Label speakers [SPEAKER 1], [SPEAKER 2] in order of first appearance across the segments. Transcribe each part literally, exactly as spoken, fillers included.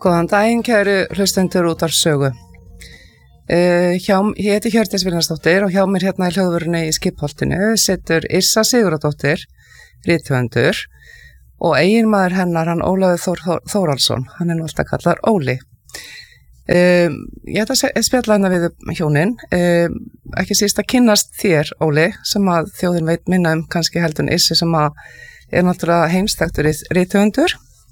[SPEAKER 1] Góðan daginn, kæru hlustendur út af sögu. Uh, hjá, ég heiti Hjördís Vilhjálmsdóttir og hjá mér hérna í hljóðvörunni í Skipholtinu situr Yrsa Sigurðardóttir, rithöfundur, og eiginmaður hennar, hann Ólafur Þór, Þór, Þórhallsson, hann er nú alltaf kallar Óli. Um, ég ætla að spjalla hana við hjónin, um, ekki síst að kynnast þér, Óli, sem að þjóðin veit minna um kannski heldur en Yrsi sem að er náttúrulega heimstæktur rithöfundur.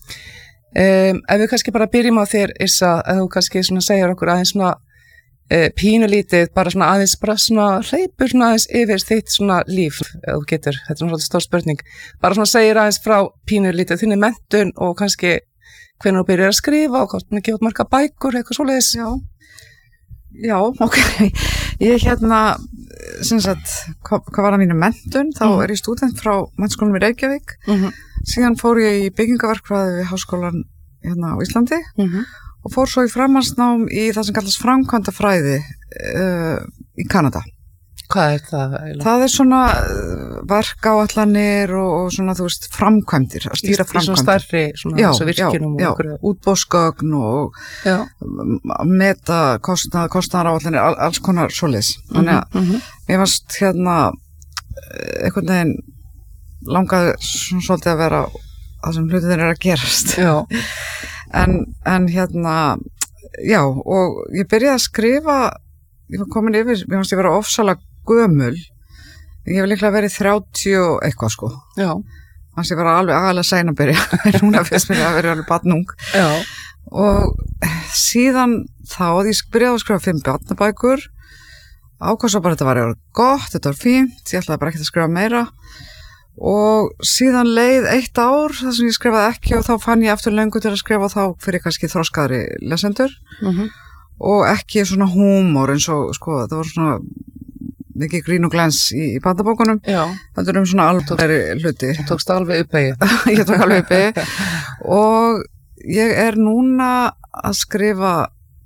[SPEAKER 1] Um, ef við kannski bara byrjum á þér, Yrsa, að þú kannski svona segir okkur aðeins svona uh, pínulítið, bara svona aðeins bara svona hleypur svona aðeins yfir þitt svona líf, ef þú getur, þetta er svona stór spurning, bara svona segir aðeins frá pínulítið þinni menntun og kannski hvernig þú byrjar að skrifa og hvort þú gefur marga bækur, eitthvað svoleiðis.
[SPEAKER 2] Já, já, ok. Ég hérna, sem sagt, hvað, hvað var að mínu menntun, þá mm. er ég stúdent frá Menntaskólanum í Reykjavík. Mm-hmm. Síðan fór ég í byggingaverkfræði við Háskólann hérna á Íslandi mm-hmm. og fór svo í framhaldsnám í það sem kallast framkvæmdafræði uh, í Kanada.
[SPEAKER 1] Hvað er það? Eiginlega?
[SPEAKER 2] Það er svona verkáætlanir og, og svona, þú veist, framkvæmdir, að stýra framkvæmdir. Í svona
[SPEAKER 1] stærri, svona
[SPEAKER 2] já,
[SPEAKER 1] þessu virkjunum
[SPEAKER 2] já,
[SPEAKER 1] og okkur.
[SPEAKER 2] Já, útboðsgögn og já. meta kostnað, kostnaðaráætlanir, all, alls konar svoleiðis. Mm-hmm. Þannig að mm-hmm. ég varst hérna einhvern veginn langaði svona svolítið að vera það sem hlutin er að gerast.
[SPEAKER 1] Já.
[SPEAKER 2] en, en hérna, já, og ég byrjaði að skrifa, ég var komin yfir, ég fannst ég vera ofsalega gömul, ég hef líklega verið þrjátíu og eitthvað sko.
[SPEAKER 1] Já.
[SPEAKER 2] Fannst ég vera alveg agalega sein að byrja, núna fyrst mér að vera alveg barnung.
[SPEAKER 1] Já.
[SPEAKER 2] Og síðan þá, ég byrjaði að skrifa fimm barnabækur, ákvað svo bara þetta var gott, þetta var fínt, ég ætlaði bara ekkert að skrifa meira. Og síðan leið eitt ár þar sem ég skrifaði ekki og þá fann ég aftur löngu til að skrifa þá fyrir kannski þroskaðri lesendur mm-hmm. og ekki svona húmor eins og sko það var svona mikið grín og glens í, í bandabókunum.
[SPEAKER 1] Já.
[SPEAKER 2] Það er um svona alveg hluti.
[SPEAKER 1] Þú tókst alveg uppeyju.
[SPEAKER 2] Ég tók alveg uppeyju og ég er núna að skrifa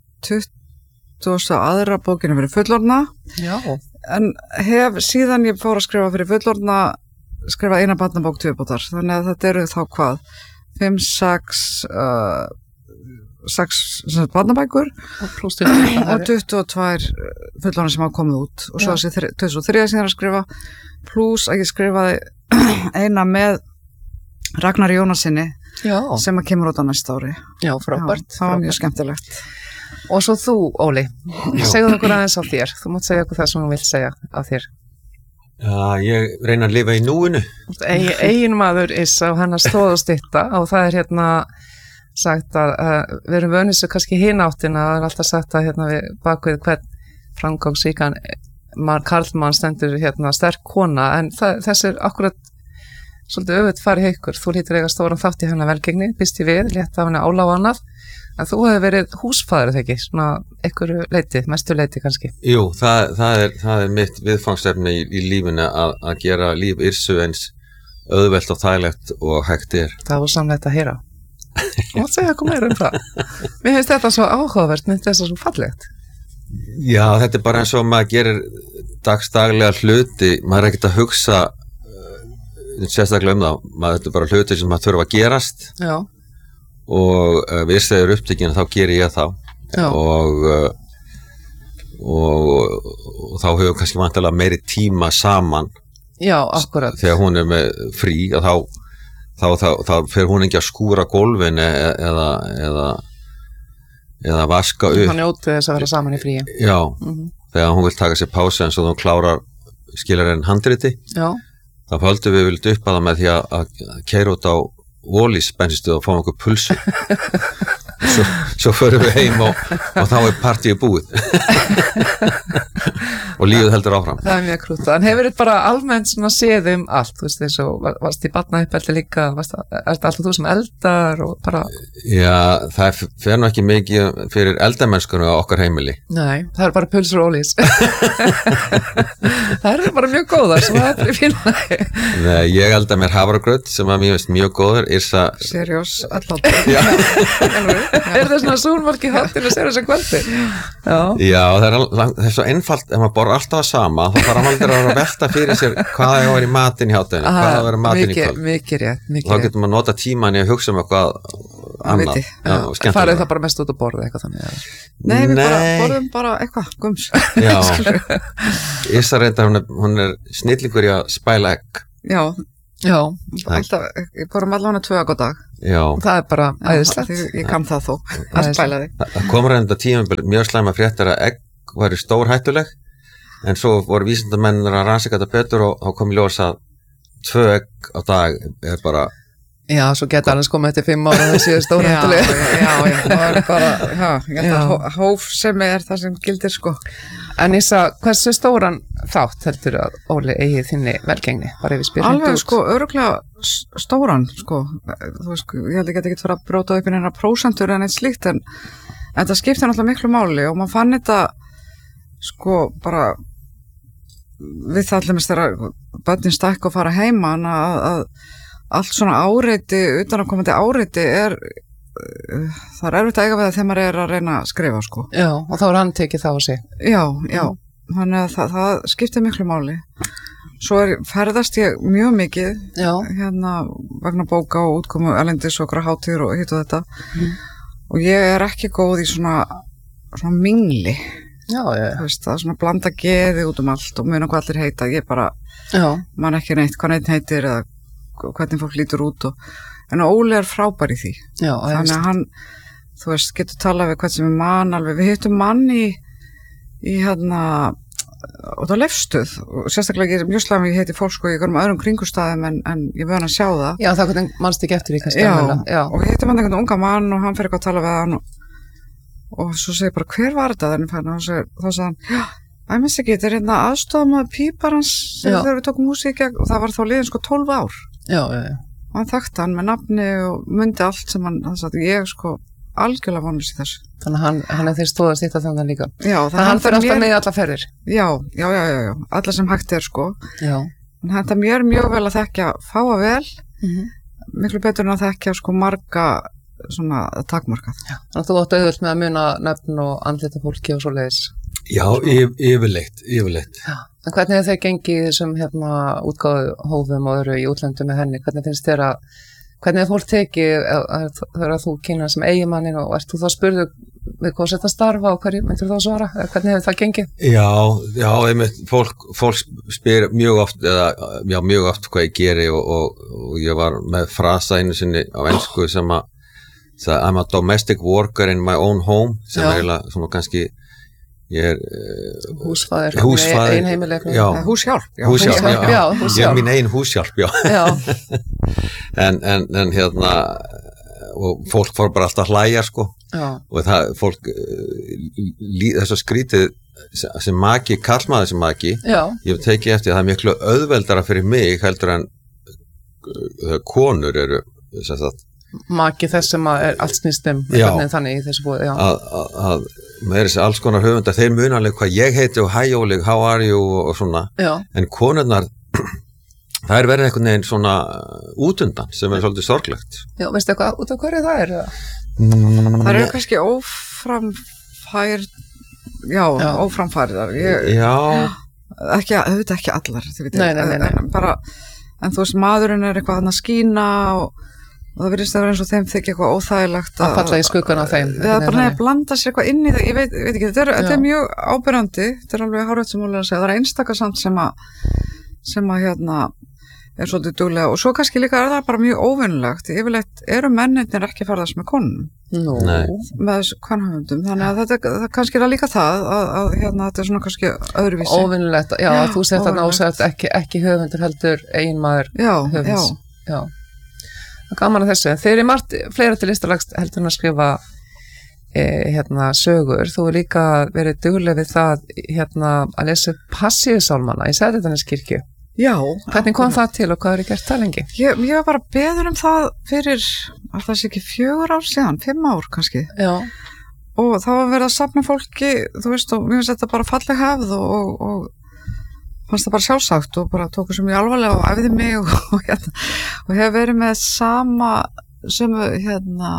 [SPEAKER 2] tuttugasta aðra bókina fyrir fullorðna.
[SPEAKER 1] Já.
[SPEAKER 2] En hef síðan ég fór að skrifa fyrir fullorðna skrifa eina barnabók tvöbótar, þannig að þetta eru þá hvað fimm, sex uh, sex barnabækur og tuttugu og tvær fullorðna sem hafa komið út og svo þessi tuttugu og þrjú sem ég er að skrifa pluss að ég skrifaði eina með Ragnar Jónasinni Já. Sem að kemur út á næsta ári.
[SPEAKER 1] Já, frábært.
[SPEAKER 2] Já, það var mjög skemmtilegt.
[SPEAKER 1] Og svo þú, Óli, segðu okkur aðeins á þér, þú mátt segja okkur það sem þú vilt segja á þér.
[SPEAKER 3] Já, ég reyna að lifa í núinu.
[SPEAKER 1] Egin maður Yrsa og hennar stóð og stytta og það er hérna sagt að, að við erum vönið svo kannski hináttina, það er alltaf sagt að hérna við bakvið hvern framgangsríkan karlmann stendur hérna sterk kona en það, þessi er akkurat svolítið öfugt farið ykkur. Þú hlýtur eiga stóran þátt í hennar velgengni, býst ég við, létt af henni Óla og annað. En þú hefur verið húsfaður þegar ekki, svona einhverju leiti, mestu leiti kannski.
[SPEAKER 3] Jú, það, það, er, það er mitt viðfangsefni í, í lífinu að, að gera líf Yrsu eins auðvelt og þægilegt og hægt er.
[SPEAKER 1] Það var samleitt að heyra. Þú mátt segja eitthvað meira um það. Mér finnst þetta svo áhugavert, mér finnst þetta svo fallegt.
[SPEAKER 3] Já, þetta er bara eins og maður gerir dagsdaglega hluti, maður er ekkert að hugsa uh, sérstaklega um það, maður þetta er bara hluti sem maður þurfa að gerast.
[SPEAKER 1] Já.
[SPEAKER 3] Og uh, við þegar upptekinu þá gerir ég þá og, uh, og, og þá hefur kannski vantilega meiri tíma saman.
[SPEAKER 1] Já, akkurat.
[SPEAKER 3] Þegar hún er með frí og þá, þá, þá, þá fer hún ekki að skúra gólfin eða, eða, eða, eða vaska upp.
[SPEAKER 1] Hann njóti þess að vera saman í fríi.
[SPEAKER 3] Já, mm-hmm. Þegar hún vil taka sér pási eins og hún klárar skilar enn handriti. Já. Þá höldum við vilt upp að það með því að, að keyra út á Wall-E's bensinstöð og fá einhver pulsu svo, svo förum við heim og, og þá er partíið búið og lífið heldur áfram.
[SPEAKER 1] Það er mjög krútt. En hefur þetta bara almennt svona séð um allt, þú veist, eins og varst í barnauppeldi líka, varst, er þetta alltaf þú sem eldar og bara...
[SPEAKER 3] Já, það fer nú ekki mikið fyrir eldamennskunum á okkar heimili.
[SPEAKER 1] Nei, það er bara pulsur og ólís. Það er bara mjög góðar, sem það er fínlega.
[SPEAKER 3] Nei, ég elda mér havragraut sem að mér veist mjög góður. Yrsa...
[SPEAKER 2] Seriós, allátt.
[SPEAKER 3] Já.
[SPEAKER 1] Er það svona súnmarki hattinu Seriós að kvöldi? Já.
[SPEAKER 3] Já, það er, það er svo einfalt, ef maður borðar alltaf að sama, þá fara hann aldrei að velta fyrir sér hvað það er í matinn í hátæðinu, hvað það er matinn í kvöld.
[SPEAKER 1] Mikið rétt, mikið rétt.
[SPEAKER 3] Þá getur maður nota tíman í að hugsa um eitthvað annað. Já, skemmtilega.
[SPEAKER 1] Farið það bara mest út að borða eitthvað þannig? Eða?
[SPEAKER 2] Nei, við bara borðum bara eitthvað, gums.
[SPEAKER 3] Já, Issa reyndar, hún er, hún er snillingur í að spæla egg.
[SPEAKER 2] Já,
[SPEAKER 1] já.
[SPEAKER 2] Alltaf, ég borðum allavega tvö egg á dag.
[SPEAKER 3] Já.
[SPEAKER 1] Það er bara æðislegt.
[SPEAKER 2] Ég kann það þó, að spæla því.
[SPEAKER 3] Það kom reynda tímabil mjög slæma fréttir að egg væri stór hættuleg, en svo voru vísindamennir að rannsaka þetta betur og þá kom í ljós að tvö egg á dag er bara
[SPEAKER 1] Já, svo geta alveg komið eftir fimm ára þessi stóra hættulega.
[SPEAKER 2] Já, já, já, það er bara, já, ég held að hóf sem er það sem gildir, sko.
[SPEAKER 1] En Issa, hversu stóran þátt heldur að Óli eigi þinni velgengni? Bara ef við spyrum
[SPEAKER 2] alveg, sko, öruglega stóran, sko. Þú veist, ég held að ég get ekki fyrir að bróta upp í neina prósentur en eitt slíkt, en þetta skiptir náttúrulega miklu máli og maður fann þetta, sko, bara við það allir mest þegar börnin stækka og fara heima, að, að allt svona áreiti, utanakomandi áreiti er, uh, það er erfitt að eiga við það þegar maður er að reyna að skrifa, sko.
[SPEAKER 1] Já, og þá er hann tekið það á sig.
[SPEAKER 2] Já, já, þannig að það, það skiptir miklu máli. Svo er, ferðast ég mjög mikið,
[SPEAKER 1] já. Hérna,
[SPEAKER 2] vegna bóka og útkomu erlendis og okkur hátíður og hitt og þetta. Mm. Og ég er ekki góð í svona, svona mingli.
[SPEAKER 1] Já, já.
[SPEAKER 2] Þú veist, það er svona blanda geði út um allt og muna hvað allir heita. Ég bara,
[SPEAKER 1] já.
[SPEAKER 2] Man ekki neitt hvað neitt heitir eða hvernig fólk lítur út og, en Óli er frábær í því.
[SPEAKER 1] Já,
[SPEAKER 2] þannig að hann, þú veist, getur talað við hvern sem er mann alveg, við hittum mann í í hérna og það lefstuð og sérstaklega ég er mjög slæm ég heiti fólk sko í einhverjum öðrum kringustæðum en, en ég vöðan að sjá það.
[SPEAKER 1] Já, það hvernig mannst ekki eftir í kannski.
[SPEAKER 2] Já, já, og hittum hann einhvern unga mann og hann fyrir eitthvað að tala við hann og, og svo segir bara, hver var þetta þannig færna og segir, þá sagði hann, já, ég minnst ekki, þetta er hérna aðstofamaður píparans þegar við tókum músík og það var þá liðin sko tólf ár.
[SPEAKER 1] Já, já, já.
[SPEAKER 2] Og hann þekkti hann með nafni og myndi allt sem hann, þess að ég sko algjörlega vonlust í þessu.
[SPEAKER 1] Þannig að hann, hann er þeir stóðast eitt af þannig líka.
[SPEAKER 2] Já,
[SPEAKER 1] þannig að hann fyrir alltaf með alla ferðir.
[SPEAKER 2] Já, já, já, já, já, alla sem hægt er sko.
[SPEAKER 1] Já.
[SPEAKER 2] En þetta er mér mjög vel að þekkja fáa vel,
[SPEAKER 1] mm-hmm.
[SPEAKER 2] miklu betur en að þekkja sko marga svona takmarkað.
[SPEAKER 1] Já, þannig að þú átt auðvöld með að muna nöfn og andlita fólki og svo leiðis.
[SPEAKER 3] Já, yf, yfirleitt, yfirleitt.
[SPEAKER 1] Já, en hvernig er þeir gengið þessum hérna útgáðu hófum og öðru í útlöndum með henni? Hvernig finnst þér að, hvernig er fólk tekið þegar þú kynna sem eiginmannin og ert þú þá spurðu við hvað þetta starfa og hverju myndir þú þá svara? Hvernig hefur það gengið?
[SPEAKER 3] Já, já, einmitt, fólk, fólk spyr mjög oft, eða, já, mjög oft hvað ég geri og, og, og ég var með frasa einu sinni á ensku sem að, I'm a domestic worker in my own home, sem er eiginlega svona kannski ég er uh,
[SPEAKER 1] húsfaðir,
[SPEAKER 3] húsfaðir
[SPEAKER 2] húshjálp, já,
[SPEAKER 3] húshjálp, já,
[SPEAKER 1] húshjálp, já, húshjálp.
[SPEAKER 3] Ég er mín ein húshjálp, já,
[SPEAKER 1] já.
[SPEAKER 3] en, en, en hérna og fólk fór bara alltaf að hlæja sko
[SPEAKER 1] já.
[SPEAKER 3] Og það, fólk þess að skrítið sem maki, karlmaður sem maki
[SPEAKER 1] já.
[SPEAKER 3] Ég hef tekið eftir að það er miklu auðveldara fyrir mig heldur en uh, konur eru sem sagt
[SPEAKER 1] maki þess sem að er allt snýstum þannig í þessu búið
[SPEAKER 3] að, að, að með þessi alls konar höfundar þeir munanlega hvað ég heiti og hi Óli, how are you og svona,
[SPEAKER 1] já.
[SPEAKER 3] En konurnar það er verið einhvern veginn svona útundan sem er svolítið sorglegt.
[SPEAKER 1] Já, veistu eitthvað út af hverju það er?
[SPEAKER 2] Mm, það eru kannski óframfær já, já. óframfæriðar ég,
[SPEAKER 3] já
[SPEAKER 2] ekki, auðvitað ekki allar
[SPEAKER 1] nei, nei, nei, nei.
[SPEAKER 2] Bara, en þú veist, maðurinn er eitthvað hann að skína og og það virðist að vera eins og þeim þykja eitthvað óþægilegt
[SPEAKER 1] að falla í skuggan á þeim
[SPEAKER 2] eða bara neða að blanda sér eitthvað inn í það ég veit, veit ekki, þetta er, þetta er mjög ábyrjandi þetta er alveg hárvægt sem múlega að segja það er einstakasamt sem að sem að hérna er svolítið duglega og svo kannski líka er það bara mjög óvinnlegt yfirleitt eru mennirnir ekki ferðast með konum
[SPEAKER 1] no.
[SPEAKER 2] með þessu kvenhöfundum þannig að þetta það, kannski er það líka það að, að hérna þetta er svona kannski öðruvísi
[SPEAKER 1] óvinnlegt, já, já þú sett þarna ásett ekki, ekki höfundur heldur eiginmaður höfunds
[SPEAKER 2] já,
[SPEAKER 1] já. Gaman að þessu, þeir eru margt fleira til listalags heldur en að skrifa e, hérna sögur, þú er líka verið dugleg við það hérna að lesa passíusálmana í Seltjarnarneskirkju.
[SPEAKER 2] Já.
[SPEAKER 1] Hvernig kom það til og hvað eru gert það lengi?
[SPEAKER 2] Ég, ég var bara beður um það fyrir alltaf ekki fjögur ár síðan, fimm ár kannski.
[SPEAKER 1] Já.
[SPEAKER 2] Og þá var verið að safna fólki, þú veist, og mér finnst þetta bara falleg hefð og, og, og fannst það bara sjálfsagt og bara tóku sem ég alvarlega og æfði mig og, og, hérna, og hef verið með sama sem hérna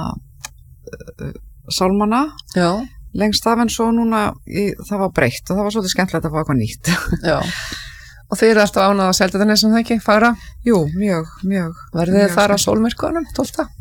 [SPEAKER 2] uh, sálmana
[SPEAKER 1] já.
[SPEAKER 2] Lengst af en svo núna í, það var breytt og það var svolítið skemmtilegt að fá eitthvað nýtt
[SPEAKER 1] já. Og þeir eru alltaf ánað að selja þetta nesum það ekki, fara?
[SPEAKER 2] Jú, mjög, mjög
[SPEAKER 1] Verðið þið þar á sólmyrkvanum, tólfta?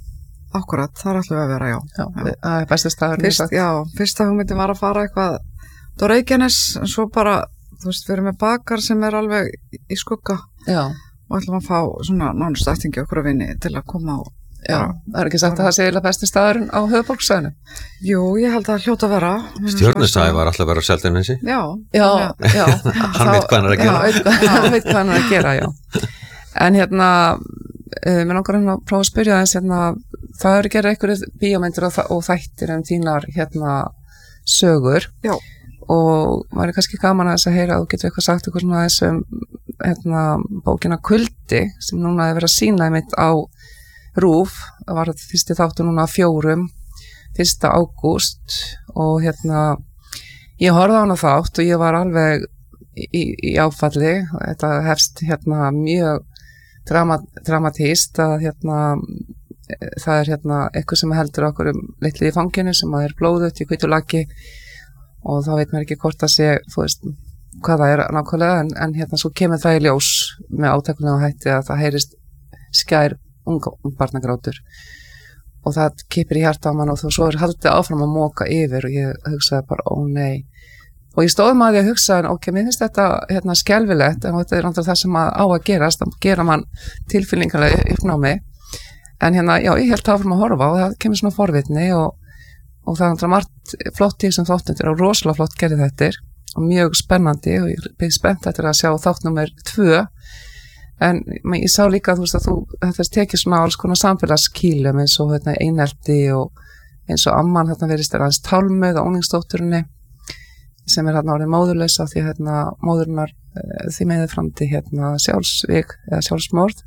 [SPEAKER 2] akkurat, þar ætlum við að vera, já.
[SPEAKER 1] Já, það er bestu staður.
[SPEAKER 2] Fyrst, já, fyrsta hugmyndin var að fara eitthvað á Reykjanes, en svo bara, þú veist, við erum með bakar sem er alveg í skugga.
[SPEAKER 1] Já.
[SPEAKER 2] Og ætlum að fá svona nánast ættingi okkur að vinni til að koma á.
[SPEAKER 1] Já, það er ekki sagt að það sé eiginlega besti staðurinn á höfuðborgarsvæðinu.
[SPEAKER 2] Jú, ég held að hljóta að vera.
[SPEAKER 3] Stjörnustæði var alltaf að vera á Seltjarnarnesi.
[SPEAKER 2] Já.
[SPEAKER 1] Já, já.
[SPEAKER 3] Hann veit hvað hann er að gera.
[SPEAKER 1] Já, hann veit hvað hann er að gera, já. En hérna, uh, mér langar hérna að prófa að spyrja þess, hérna, það eru gerað einhverju bíómyndir og, og þættir um þínar, hérna, sögur.
[SPEAKER 2] Já.
[SPEAKER 1] Og maður er kannski gaman að þess að heyra að þú getur eitthvað sagt eitthvað svona þessum, hérna, bókina Kuldi, sem núna er verið að sýna einmitt á Rúf, það var fyrsti þáttu núna fjórum, fyrsta ágúst og hérna, ég horfði á hana þátt og ég var alveg í, í áfalli, þetta hefst hérna mjög drama, dramatíst að hérna, það er hérna eitthvað sem heldur okkur um litli í fanginu sem að er blóðut í hvítu laggi og þá veit maður ekki hvort að sé, þú veist, hvað það er nákvæmlega en, en hérna svo kemur það í ljós með átakunum hætti að það heyrist skær unga barnagrátur og það kipir í hjarta á mann og þú svo er haldið áfram að móka yfir og ég hugsaði bara, ó nei og ég stóð maður að hugsa, en ok, mér finnst þetta hérna skelfilegt, en þetta er náttúrulega það sem að á að gerast, að gera mann tilfinningarlega uppnámi, en hérna já, ég held áfram að horfa og það kemur svona forvitni og, og það er náttúrulega margt flott í þessum þáttundir og rosalega flott gerði þetta og mjög spennandi og ég byrði spennt eftir að sjá þátt númer tvö. En ég sá líka þú veist að þú, þetta er tekið svona alls konar samfélagskýlum eins og hérna, einelti og eins og amman hérna verist er aðeins tálmuð á unglingsdótturinni sem er hérna árið móðurlausa því hérna móðurinnar uh, því meðið fram til hérna sjálfsvík eða sjálfsmorð.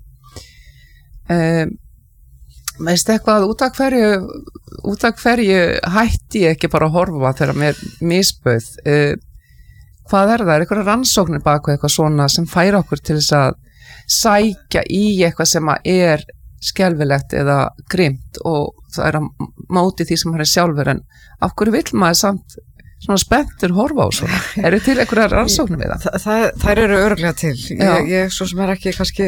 [SPEAKER 1] Um, veist eitthvað út af hverju, út af hverju hætti ég ekki bara að horfa þegar mér misbauð? Uh, hvað er það? Er eitthvað rannsóknir bak við eitthvað svona sem færa okkur til þess að sækja í eitthvað sem er skelfilegt eða grimt og það er að móti því sem hann er sjálfur en af hverju vill maður samt svona spenntur horfa á svona? Er þið til einhverjar rannsóknir við það?
[SPEAKER 2] Þa, það? Það eru örglega til. Ég, ég svo sem er ekki kannski,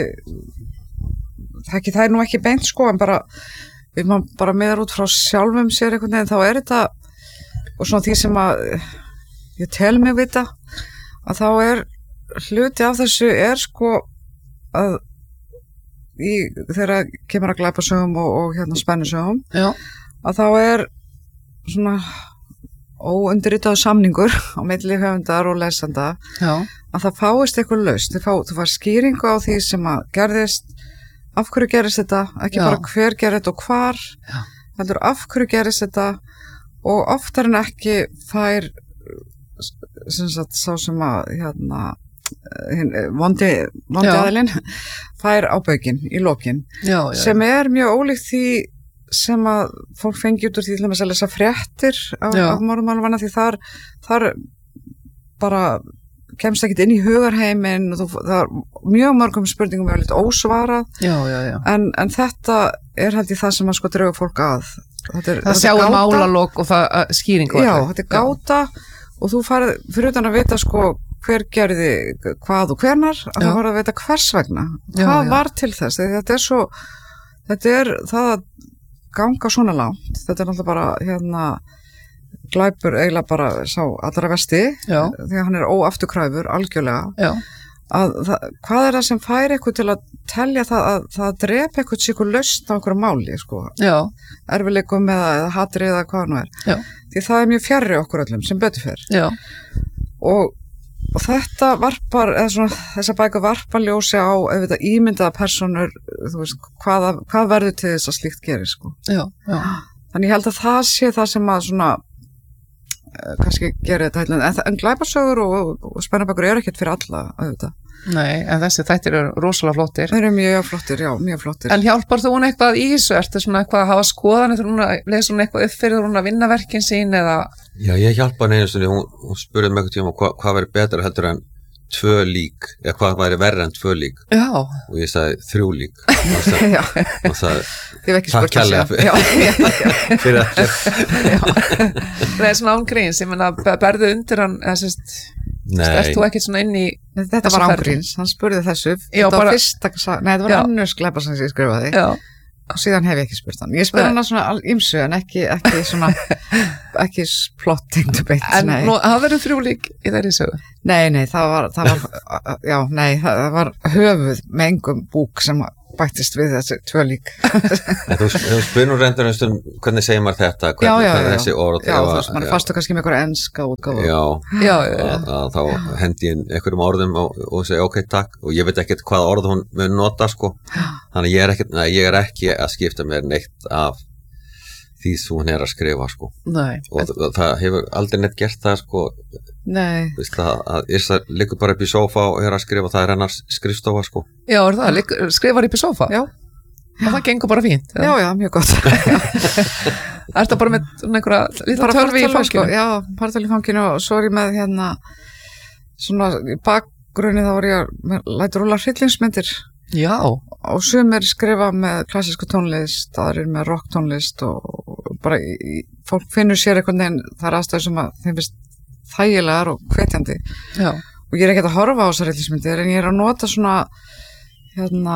[SPEAKER 2] það, ekki, það er nú ekki beint sko en bara, við maður bara meðar út frá sjálfum sér einhvern veginn, þá er þetta og svona því sem að ég tel mig vita að þá er hluti af þessu er sko að í, þegar kemur að glæpasögum og, og hérna spennusögum að þá er svona óundirritaður samningur á milli höfundar og lesanda Já. Að það fáist eitthvað laust þú fá, fær skýringu á því sem að gerðist af hverju gerist þetta ekki Já. Bara hver gerði þetta og hvar Já. Heldur af hverju gerist þetta og oftar en ekki fær sem sagt sá sem að hérna vondi, vondi aðilinn fær ábökin í lokin já, já, sem er mjög ólíkt því sem að fólk fengi út úr því til að lesa fréttir af, af morðmálum því þar, þar bara kemst ekkert inn í hugarheiminn og þú, það er mjög mörgum spurningum er litið ósvarað
[SPEAKER 1] já, já, já.
[SPEAKER 2] En, en þetta er held í það sem að sko drauga fólk að þetta er,
[SPEAKER 1] það sjáum málalokk og það skýringu
[SPEAKER 2] já, þetta er gáta og þú farið fyrir utan að vita sko hver gerði hvað og hvernar að það var að veita hvers vegna hvað já, já. Var til þess, þetta er svo þetta er það að ganga svona langt, þetta er náttúrulega bara hérna glæpur eiginlega bara sá allra vesti já. Því að hann er óafturkræfur algjörlega já. Að það, hvað er það sem fær eitthvað til að telja það að það drepa eitthvað síkur laust á einhverju máli sko erfileikum eða, eða hatri eða hvað nú er já. Því það er mjög fjarri okkur öllum sem betur fer og Og þetta varpar, eða svona, þessa bækur varpar ljósi á auðvitað ímyndaða personur, þú veist, hvað, hvað verður til þess að slíkt gerir, sko.
[SPEAKER 1] Já, já.
[SPEAKER 2] Þannig ég held að það sé það sem að svona, kannski gerir þetta heilin, en, en glæpasögur og, og, og spennabækur eru ekkert fyrir alla, auðvitað.
[SPEAKER 1] Nei, en þessi þættir eru rosalega flottir.
[SPEAKER 2] Þeir eru mjög flottir, já, mjög flottir.
[SPEAKER 1] En hjálpar þú hún eitthvað í þessu? Ertu svona eitthvað að hafa skoðan, þú leðir svona eitthvað upp fyrir hún að vinna verkin sín eða?
[SPEAKER 3] Já, ég hjálpa henni einu stunni, hún, hún spurði mig eitthvað tíma hvað, hvað væri betra heldur en tvö lík, eða hvað væri verra en tvö lík.
[SPEAKER 1] Já.
[SPEAKER 3] Og ég sagði þrjú lík. Og það,
[SPEAKER 2] já.
[SPEAKER 3] Og það,
[SPEAKER 2] ég hef ekki spurt að
[SPEAKER 3] sjá. Já, fyrir að.
[SPEAKER 1] Það er svona ángríns, ég menna, berðu undir hann, eða sérst, ert þú ekkert svona inn í
[SPEAKER 2] þetta var ángríns, hann spurði þessu
[SPEAKER 1] já,
[SPEAKER 2] þetta
[SPEAKER 1] bara,
[SPEAKER 2] var fyrsta, nei þetta var annars glæpa sem ég skrifaði
[SPEAKER 1] já.
[SPEAKER 2] síðan hef ég ekki spurt hann. Ég spyr hann svona ýmsu en ekki, ekki svona ekki plotting debate.
[SPEAKER 1] En nú, það verður þrjú lík í þeirri sögu?
[SPEAKER 2] Nei, nei, það var, það var já, nei, það var höfuð með engum búk sem bættist við þessi tvö lík.
[SPEAKER 3] Þú, þú spyr nú reyndur um stund, hvernig segir maður þetta, hvernig,
[SPEAKER 2] já, já,
[SPEAKER 3] hvernig
[SPEAKER 2] já.
[SPEAKER 3] þessi orð
[SPEAKER 2] já, þú veist, maður er fastu kannski með einhverja enska útgáfu.
[SPEAKER 3] Já,
[SPEAKER 1] já, já.
[SPEAKER 3] Að, að þá hendi ég einhverjum orðum og, og segja ok, takk, og ég veit ekkert hvað orð hún mun nota, sko, þannig ég er ekki, nei, ég er ekki að skipta mér neitt af því sem hún er að skrifa, sko.
[SPEAKER 1] Nei.
[SPEAKER 3] Og en... það hefur aldrei neitt gert það, sko.
[SPEAKER 2] Nei.
[SPEAKER 3] Veist það, að Yrsa liggur bara upp í sófa og er að skrifa, það er hennar skrifstofa, sko.
[SPEAKER 1] Já, er það, Ligg, skrifar upp í sófa?
[SPEAKER 2] Já.
[SPEAKER 1] Og það gengur bara fínt?
[SPEAKER 2] Já, já, mjög gott.
[SPEAKER 1] Er það bara með einhverja lítla tölvi í fanginu?
[SPEAKER 2] Já, bara tölvi í fanginu og svo er ég með hérna svona í bakgrunni þá var ég að læta rúla hryllingsmyndir.
[SPEAKER 1] Já.
[SPEAKER 2] Og sumir skrifa með klassísku tónlist, aðrir með rock tónlist og bara í, fólk finnur sér einhvern veginn þar aðstæður sem að þeim finnst þægilegar og hvetjandi.
[SPEAKER 1] Já.
[SPEAKER 2] Og ég er ekkert að horfa á þessar hryllingsmyndir en ég er að nota svona hérna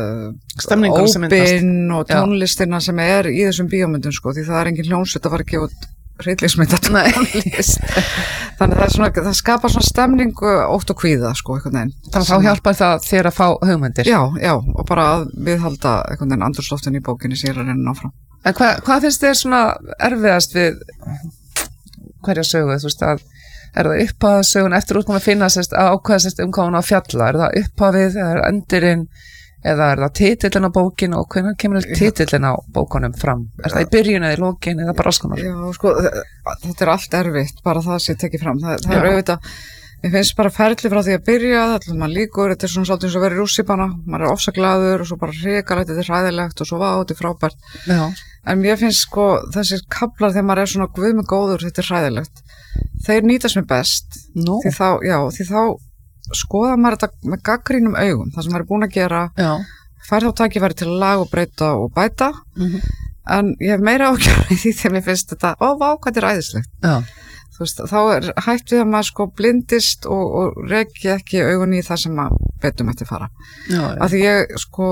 [SPEAKER 2] ópin og tónlistina Já. Sem er í þessum bíómyndum sko, því það er engin hljónsveit að fara að gefa út hryllingsmynda tónlist. Þannig það, er svona, það skapar svona stemningu ótt og kvíða sko, einhvern veginn.
[SPEAKER 1] Þannig þá hjálpar það þér að fá hugmyndir?
[SPEAKER 2] Já, já, og bara að viðhalda einhvern veginn andrúmsloftinu í bókinni sem ég er að reyna áfram.
[SPEAKER 1] En hva, hvað finnst þér svona erfiðast við hverja sögu, þú veist að er það upphafsögun eftir útkom að finna sérst, að ákvæða sérst, um hvað hún á að fjalla, er það upphafið, eða er endurinn, eða er það titillin á bókin og hvernig kemur titillin á bókunum fram? Er það í byrjun eða í lokin eða bara áskonar?
[SPEAKER 2] Já, sko, þetta er allt erfitt, bara það sem ég tekið fram. Það, það er auðvitað, ég finnst bara ferli frá því að byrja, það er maður líkur, þetta er svona svolítið eins og verið rússíbana, maður er ofsaglaður og svo bara hrikalegt, þetta er hræðilegt og svo vá, þetta er frábært.
[SPEAKER 1] Já. En
[SPEAKER 2] mér finnst sko þessir kaplar þegar maður er svona guð með góður, þetta er hræðilegt. Þeir nýtast mér best,
[SPEAKER 1] no.
[SPEAKER 2] því þá, já, því þá skoða maður þetta með gaggrínum augum, það sem maður er búin að gera,
[SPEAKER 1] já.
[SPEAKER 2] Fær þá tækifæri til að laga og breyta og bæta, mm-hmm. en ég hef meira ágjörði því þegar mér finnst þetta, ó, vá, hvað þetta er æðislegt.
[SPEAKER 1] Já.
[SPEAKER 2] Þú veist, þá er hægt við að maður sko blindist og, og reki ekki augun í það sem maður betum eftir fara.
[SPEAKER 1] Já, já.
[SPEAKER 2] Af því ég sko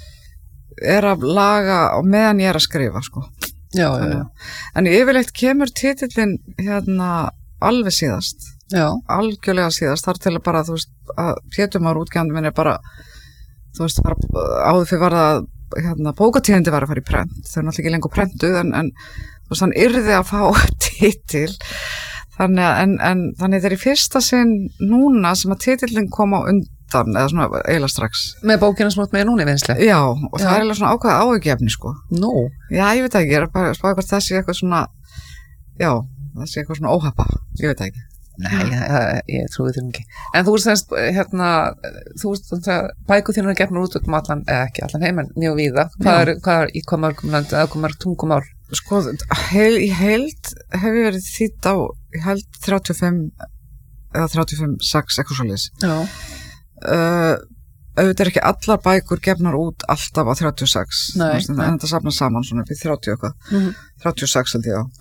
[SPEAKER 2] er að laga og meðan ég er að skrifa, sko.
[SPEAKER 1] Já, já, já.
[SPEAKER 2] En yfirleitt kemur titillin hérna alveg síðast.
[SPEAKER 1] Já.
[SPEAKER 2] Algjörlega síðast, þar til að bara, þú veist, að Pétur útgefandi minn er bara, þú veist, bara áður fyrir var að, hérna, bókatíðindi var að fara í prent, þau er náttúrulega ekki lengur prentuð, en, en þú veist, hann yrði að fá titil, þannig að, en, en þannig þeir í fyrsta sinn núna sem að titillin kom á undan, eða svona eiginlega strax.
[SPEAKER 1] Með bókina sem út með núna í vinsli?
[SPEAKER 2] Já, og Já. Það er eiginlega svona ákveða áhugjefni, sko.
[SPEAKER 1] Nú?
[SPEAKER 2] Já, ég veit ekki, ég er bara að spáða hvort þessi eitthvað svona, já, þessi eitthvað svona óhappa, ég veit ekki.
[SPEAKER 1] Nei, ég, ég trúi þér ekki. En þú veist þess, hérna, þú veist bækur þínu er gefnur út um allan, eða ekki allan heim, en mjög víða. Hvað er, hvað er í hvað mörgum landi, eða hvað mörg tungumál?
[SPEAKER 2] Sko, heil, í heild hef ég verið þýtt á, ég held þrjátíu og fimm eða þrjátíu og fimm, sex, eitthvað svoleiðis.
[SPEAKER 1] Já.
[SPEAKER 2] Uh, auðvitað er ekki allar bækur gefnar út alltaf á þrjátíu og sex.
[SPEAKER 1] Nei.
[SPEAKER 2] En þetta safnar saman svona við þrjátíu eitthvað.
[SPEAKER 1] Mm-hmm.
[SPEAKER 2] þrjátíu og sex held ég á.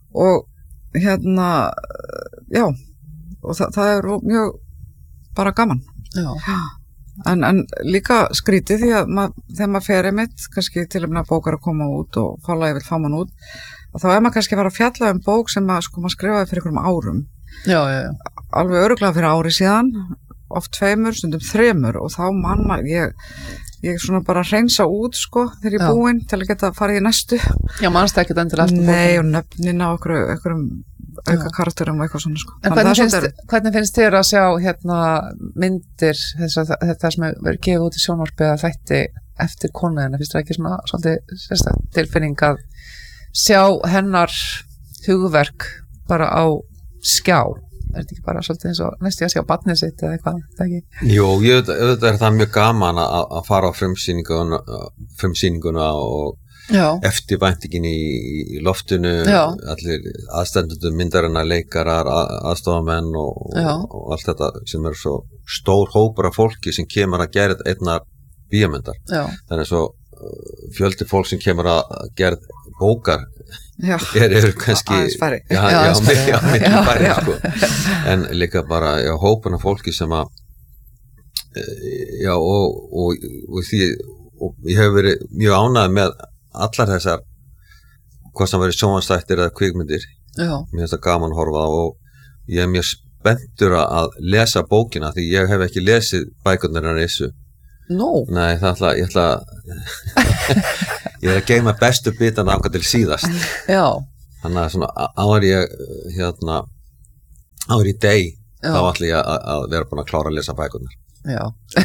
[SPEAKER 2] Og hérna, já, og það, það er mjög bara gaman.
[SPEAKER 1] Já.
[SPEAKER 2] En, en líka skrítið því að mað, þegar maður fer einmitt, kannski til og með bókar að koma út og forlagið vil fá mann út, og þá er maður kannski að fara að fjalla um bók sem maður, sko, maður skrifaði fyrir einhverjum árum.
[SPEAKER 1] Já, já, já.
[SPEAKER 2] Alveg örugglega fyrir ári síðan, oft tveimur, stundum þremur, og þá mann maður, ég, ég svona bara hreinsa út, sko, þegar ég er búin til að geta farið í næstu.
[SPEAKER 1] Já, mannst ekki endur alltaf
[SPEAKER 2] bókin. Nei, og nöfnina og einhverjum auka karakterum og eitthvað svona, sko.
[SPEAKER 1] En hvernig finnst, er... hvernig finnst þér að sjá hérna myndir þess að þetta sem verður gefið út í sjónvarpi eða þætti eftir konuðina, finnst það ekki svona svolítið sérstaklega tilfinning að sjá hennar hugverk bara á skjá? Er þetta ekki bara svolítið eins og næstu að sjá barnið sitt eða eitthvað, það ekki?
[SPEAKER 3] Jú, ég auðvitað er það mjög gaman að, að fara á frumsýninguna, frumsýninguna og Já. Eftirvæntingin í, í loftinu,
[SPEAKER 1] Já.
[SPEAKER 3] Allir aðstendundum myndarinnar, leikarar, að, aðstofamenn og, og, og allt þetta sem er svo stór hópur af fólki sem kemur að gera einnar bíómyndar.
[SPEAKER 1] Já.
[SPEAKER 3] Þannig svo fjöldi fólk sem kemur að gera bókar
[SPEAKER 2] Já.
[SPEAKER 3] er, er kannski
[SPEAKER 2] aðeins færri.
[SPEAKER 3] Já, já, já, já, já, miklu færri, sko. En líka bara já, hópun af fólki sem að já, og, og, og því og ég hef verið mjög ánægð með allar þessar hvað sem verið sjónvarpsþættir eða kvikmyndir.
[SPEAKER 1] Já.
[SPEAKER 3] Mér finnst það gaman að horfa á og ég er mjög spenntur að lesa bókina því ég hef ekki lesið bækurnar en þessu.
[SPEAKER 1] Nú? No.
[SPEAKER 3] Nei, það ætla, ég ætla ég er að geyma bestu bitana ákvað til síðast.
[SPEAKER 1] Já. Þannig
[SPEAKER 3] að svona áður ég hérna áður í deg þá ætla ég að, að vera búin að klára að lesa bækurnar.
[SPEAKER 1] Já.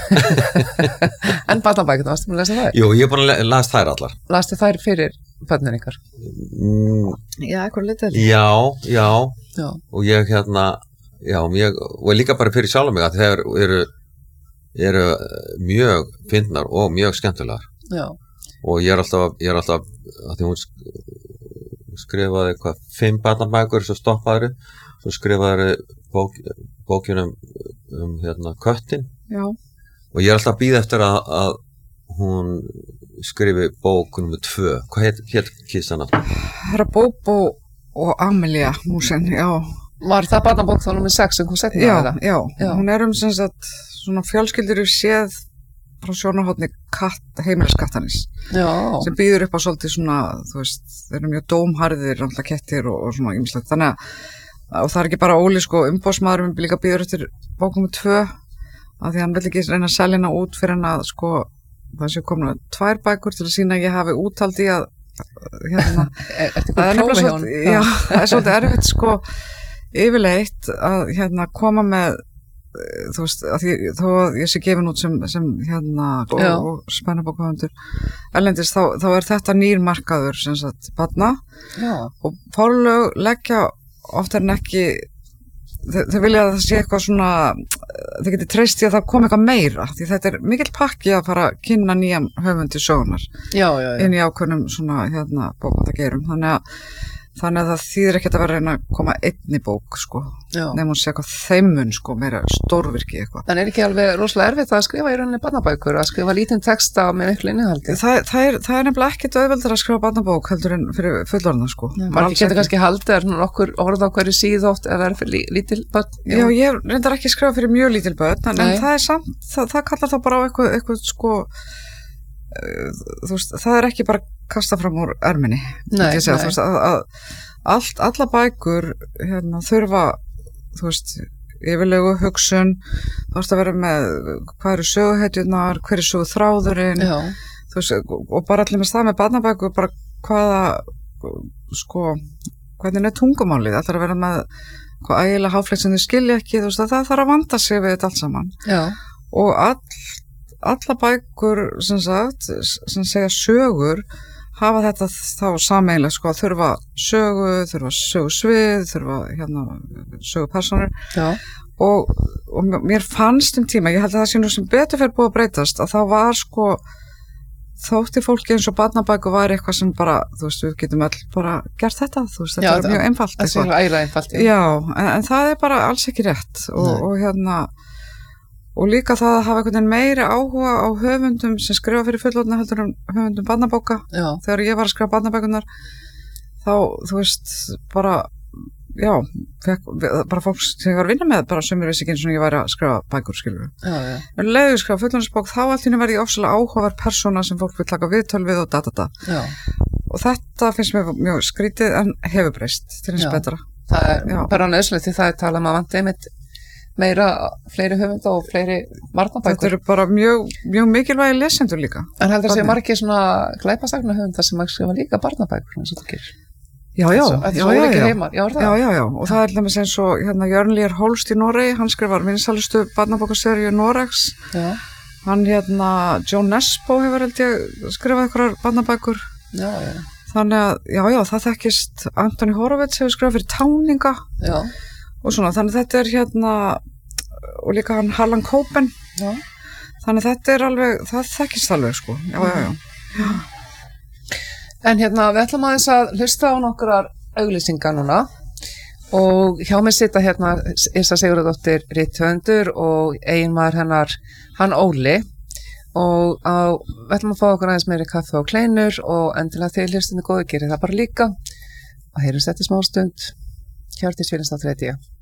[SPEAKER 1] En barnabækurnar, varstu búin að lesa þær?
[SPEAKER 3] Jú, ég er búin að lesa þær allar.
[SPEAKER 1] Lastu þær fyrir börnin ykkar?
[SPEAKER 3] Mm,
[SPEAKER 2] já, eitthvað litið.
[SPEAKER 3] Já, já,
[SPEAKER 1] já. Og
[SPEAKER 3] ég hérna, já, ég, og líka bara fyrir sjálf mig að þeir eru, eru mjög fyndnar og mjög skemmtilegar.
[SPEAKER 1] Já.
[SPEAKER 3] Og ég er alltaf, ég er alltaf, að því hún skrifaði eitthvað, fimm barnabækur, svo stoppaði, svo skrifaði bók, bókinum um hérna köttin.
[SPEAKER 2] Já.
[SPEAKER 3] Og ég er alltaf að bíða eftir að, að hún skrifi bók nummer tvö. Hvað heit, heit kísan aftur?
[SPEAKER 2] Herra Bóbó og Amelia músin, já.
[SPEAKER 1] Var það barnabók þá nummer sex sem hún setni
[SPEAKER 2] já,
[SPEAKER 1] að það?
[SPEAKER 2] Já, já. Hún er um sem sagt svona fjölskyldur séð frá sjónarhóttni katt, heimiliskattanis.
[SPEAKER 1] Já.
[SPEAKER 2] Sem býður upp á svolítið svona, þú veist, þeir eru mjög dómharðir, náttúrulega kettir og, og svona ýmislegt. Þannig að, og það er ekki bara Óli, sko, umbóðsmaðurinn líka býður eftir bók nummer tvö, af því hann vill ekki reyna að selja hana út fyrir hann að, sko, það sé komna tvær bækur til að sína að ég hafi úttaldi að hérna,
[SPEAKER 1] það er nefnilega
[SPEAKER 2] svolítið, já, það er svolítið erfitt sko yfirleitt að hérna koma með þú veist, að því, þó að ég sé gefin út sem, sem hérna og, og spennabókahöfundur erlendis, þá, þá er þetta nýr markaður sem sagt barna og forlög leggja oftar en ekki þau, þau vilja að það sé eitthvað svona þau getur treyst í að það kom eitthvað meira því þetta er mikill pakki að fara að kynna nýjan höfundi sögunar
[SPEAKER 1] já, já, já.
[SPEAKER 2] inn í ákveðnum svona hérna bókmenntagerum þannig að þannig að það þýðir ekkert að vera að reyna að koma einni bók sko nefnum hún sé eitthvað þeimun sko meira stórvirki eitthvað.
[SPEAKER 1] Þannig er ekki alveg rosalega erfitt að skrifa í rauninni barnabækur að skrifa lítinn texta með miklu innihaldi?
[SPEAKER 2] Það, það, er, það er nefnilega ekkert auðveldar að skrifa barnabók heldur en fyrir fullorðna sko.
[SPEAKER 1] Margir getur kannski haldið er nokkur orð á hverju síðótt eða er fyrir lí, lítil börn?
[SPEAKER 2] Já, Já ég reyndar ekki að skrifa fyrir mjög lítil börn en, en það er samt, það, það kallar þá bara á eitthvað, eitthvað sko þú veist, það er ekki bara kasta fram úr erminni
[SPEAKER 1] nei,
[SPEAKER 2] segja,
[SPEAKER 1] nei.
[SPEAKER 2] Þú veist, að, að allt, alla bækur hérna, þurfa þú veist, yfirlegu hugsun þú veist að vera með hvað eru söguhetjurnar, hver er sögu þráðurinn þú veist, og bara allir með stað með barnabækur, bara hvaða sko, hvernig er tungumálið, allir að vera með hvað ægilega háflegt sem þau skilja ekki, þú veist, það þarf að vanda sig við þetta allt saman
[SPEAKER 1] Já.
[SPEAKER 2] Og all alla bækur sem sagt sem segja sögur hafa þetta þá sameiginlega sko að þurfa sögu, þurfa sögusvið þurfa hérna sögupersonur og, og mér fannst um tíma, ég held að það sé nú sem betur fyrir búið að breytast að þá var sko þótti fólki eins og barnabækur var eitthvað sem bara, þú veist, við getum öll bara gert þetta, þú veist, þetta Já, er mjög einfalt
[SPEAKER 1] það er ægilega einfalt
[SPEAKER 2] Já, en, en það er bara alls ekki rétt og, og hérna og líka það að hafa einhvern veginn meiri áhuga á höfundum sem skrifa fyrir fullorðna heldur en höfundum barnabóka
[SPEAKER 1] já.
[SPEAKER 2] Þegar ég var að skrifa barnabækunar þá, þú veist, bara já, fekk, bara fólk sem ég var að vinna með, bara sömur vissi ekki eins og ég væri að skrifa bækur, skilur við en leiðu ég skrifa fullorðnarsbók, þá allt í einu verði ég ofsalega áhugaverð persóna sem fólk vil taka viðtöl við og datata og þetta finnst mér mjög skrítið en hefur breyst til eins betra
[SPEAKER 1] Það er já. Bara nöðslegt því það er talað um að vandi einmitt meira, fleiri höfunda og fleiri barnabækur.
[SPEAKER 2] Þetta eru bara mjög, mjög mikilvægi lesendur líka.
[SPEAKER 1] En heldur að segja margir svona glæpasagna höfunda sem að skrifa líka barnabækur eins og það gerir.
[SPEAKER 2] Já, já,
[SPEAKER 1] Þessu,
[SPEAKER 2] já, já, já.
[SPEAKER 1] Heimar, já,
[SPEAKER 2] já, já, já, og það er lemmis eins og hérna Jörn Lýr Holst í Noregi, hann skrifar vinsælustu barnabókaseríu Noregs.
[SPEAKER 1] Já.
[SPEAKER 2] Hann hérna, John Nesbo hefur held ég skrifað einhverjar barnabækur.
[SPEAKER 1] Já, já.
[SPEAKER 2] Þannig að, já, já, það þekkist Antoni Horowitz hefur skrifað fyrir Táninga.
[SPEAKER 1] Já.
[SPEAKER 2] Og svona, þannig þetta er hérna og líka hann Harlan Coben
[SPEAKER 1] já.
[SPEAKER 2] Þannig þetta er alveg það þekkist alveg sko já, já, já.
[SPEAKER 1] Já. En hérna við ætlum aðeins að hlusta á nokkrar auglýsingar núna og hjá mig sita hérna Yrsa Sigurðardóttir rithöfundur og eiginmaður hennar hann Óli og á, við ætlum að fá okkur aðeins meiri kaffi og kleinur og endilega til hlustinu góðu gerir það bara líka og heyrjum þetta smá stund Hjördís Vilhelmsdóttir heiti ég